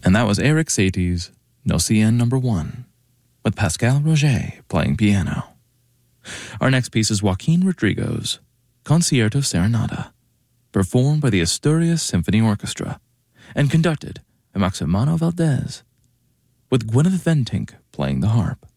And that was Eric Satie's Nocien No. 1, with Pascal Roger playing piano. Our next piece is Joaquin Rodrigo's Concierto Serenata, performed by the Asturias Symphony Orchestra and conducted by Maximano Valdez, with Gwyneth Ventink playing the harp.